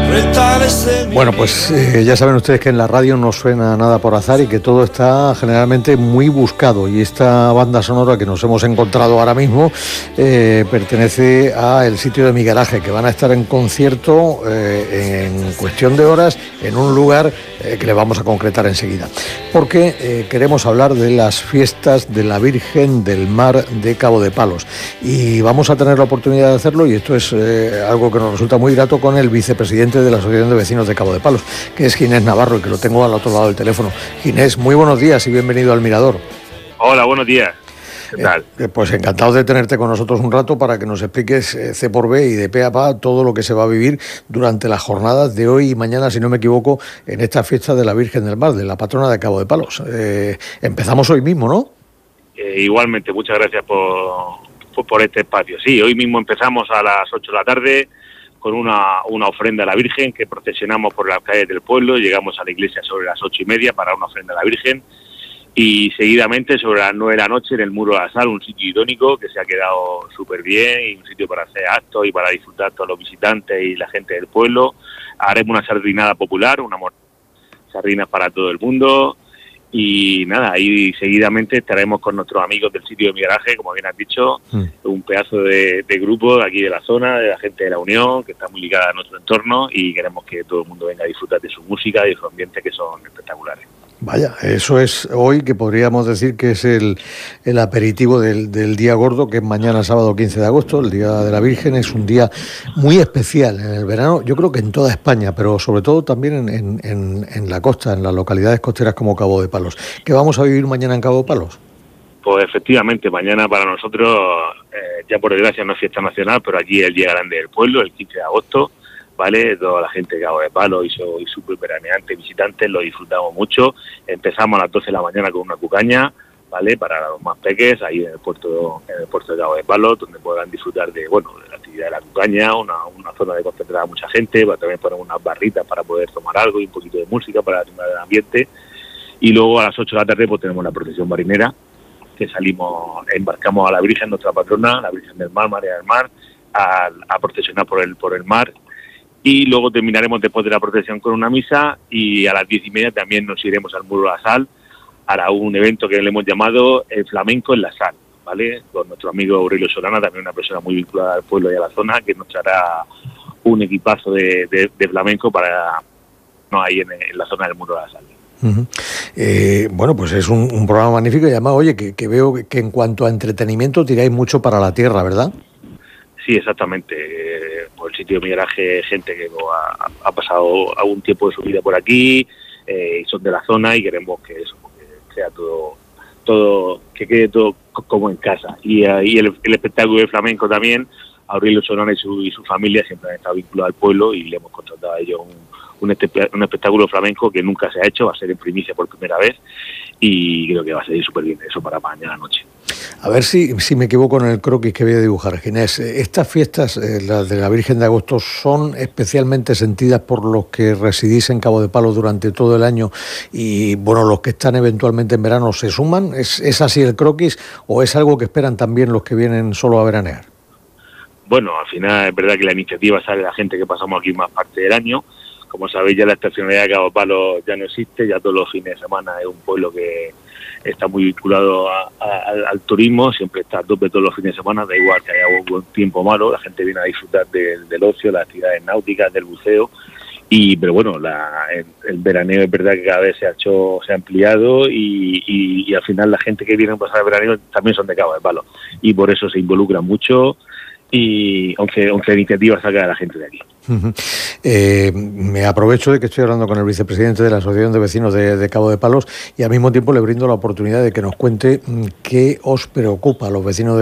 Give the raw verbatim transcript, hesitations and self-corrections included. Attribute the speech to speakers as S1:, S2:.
S1: Bueno, pues eh, ya saben ustedes que en la radio no suena nada por azar y que todo está generalmente muy buscado, y esta banda sonora que nos hemos encontrado ahora mismo eh, pertenece a El Sitio de mi Garaje, que van a estar en concierto eh, en cuestión de horas en un lugar eh, que le vamos a concretar enseguida, porque eh, queremos hablar de las fiestas de la Virgen del Mar de Cabo de Palos, y vamos a tener la oportunidad de hacerlo, y esto es eh, algo que nos resulta muy grato, con el vicepresidente de la Asociación de Vecinos de Cabo de Palos, que es Ginés Navarro, y que lo tengo al otro lado del teléfono. Ginés, muy buenos días y bienvenido al Mirador.
S2: Hola, buenos días. ¿Qué tal?
S1: Eh, pues encantado de tenerte con nosotros un rato para que nos expliques eh, ce por be y de pe a pa todo lo que se va a vivir durante las jornadas de hoy y mañana, si no me equivoco, en esta fiesta de la Virgen del Mar, de la patrona de Cabo de Palos. Eh, empezamos hoy mismo, ¿no?
S2: Eh, igualmente, muchas gracias por, por, por este espacio. Sí, hoy mismo empezamos a las ocho de la tarde con una, una ofrenda a la Virgen, que procesionamos por las calles del pueblo. Llegamos a la iglesia sobre las ocho y media para una ofrenda a la Virgen, y seguidamente sobre las nueve de la noche en el Muro de la Sal, un sitio idónico que se ha quedado súper bien, y un sitio para hacer actos y para disfrutar todos los visitantes y la gente del pueblo. Haremos una sardinada popular, una sardinas para todo el mundo, y nada, ahí seguidamente estaremos con nuestros amigos del Sitio de mi Garaje, como bien has dicho, mm. un pedazo de, de grupo de aquí de la zona, de la gente de la Unión, que está muy ligada a nuestro entorno, y queremos que todo el mundo venga a disfrutar de su música y de su ambiente, que son espectaculares.
S1: Vaya, eso es hoy, que podríamos decir que es el, el aperitivo del, del día gordo, que es mañana sábado quince de agosto, el Día de la Virgen. Es un día muy especial en el verano, yo creo que en toda España, pero sobre todo también en, en, en la costa, en las localidades costeras como Cabo de Palos. ¿Qué vamos a vivir mañana en Cabo de Palos?
S2: Pues efectivamente, mañana para nosotros, eh, ya por desgracia no es fiesta nacional, pero aquí es el día grande del pueblo, el quince de agosto. ¿Vale? Toda la gente de Cabo de Palos y sus su veraneantes, visitantes, lo disfrutamos mucho. Empezamos a las doce de la mañana con una cucaña, ¿vale? Para los más pequeños, ahí en el puerto en el puerto de Cabo de Palos, donde podrán disfrutar de, bueno, de la actividad de la cucaña, una, una zona de concentrar a mucha gente, para también poner unas barritas para poder tomar algo y un poquito de música para animar el ambiente. Y luego a las ocho de la tarde pues tenemos la procesión marinera, que salimos, embarcamos a la Virgen, nuestra patrona, la Virgen del Mar, María del Mar, a, a procesionar por el por el mar. Y luego terminaremos después de la procesión con una misa, y a las diez y media también nos iremos al Muro de la Sal, hará un evento que le hemos llamado el Flamenco en la Sal, ¿vale? Con nuestro amigo Aurelio Solana, también una persona muy vinculada al pueblo y a la zona, que nos traerá un equipazo de, de, de flamenco para no ahí en, en la zona del Muro de la Sal.
S1: Uh-huh. Eh, bueno, pues es un, un programa magnífico, y además, oye, que, que veo que en cuanto a entretenimiento tiráis mucho para la tierra, ¿verdad?
S2: Sí, exactamente. Por el Sitio de mi Garaje, gente que ha, ha pasado algún tiempo de su vida por aquí, eh, y son de la zona, y queremos que eso, que sea todo, todo, que quede todo como en casa. Y ahí el, el espectáculo de flamenco también, Aurelio Solana y su, y su familia siempre han estado vinculados al pueblo, y le hemos contratado a ellos un, un, un espectáculo flamenco que nunca se ha hecho, va a ser en primicia por primera vez, y creo que va a salir súper bien eso para mañana noche.
S1: A ver si, si me equivoco en el croquis que voy a dibujar, Ginés. Estas fiestas, eh, las de la Virgen de Agosto, son especialmente sentidas por los que residís en Cabo de Palos durante todo el año, y bueno, los que están eventualmente en verano se suman. ¿Es, es así el croquis, o es algo que esperan también los que vienen solo a veranear?
S2: Bueno, al final es verdad que la iniciativa sale de la gente que pasamos aquí más parte del año. Como sabéis, ya la estacionalidad de Cabo de Palos ya no existe, ya todos los fines de semana es un pueblo que está muy vinculado a, a, al, al turismo, siempre está a tope todos los fines de semana, da igual que haya un buen tiempo malo, la gente viene a disfrutar del, del ocio, las actividades náuticas, del buceo, y pero bueno, la, el, el veraneo es verdad que cada vez se ha hecho, se ha ampliado, y, y, y al final la gente que viene a pasar el veraneo también son de Cabo de Palos, y por eso se involucran mucho, y once, once iniciativas saca a la gente de aquí.
S1: Uh-huh. Eh, me aprovecho de que estoy hablando con el vicepresidente de la Asociación de Vecinos de, de Cabo de Palos, y al mismo tiempo le brindo la oportunidad de que nos cuente qué os preocupa a los vecinos de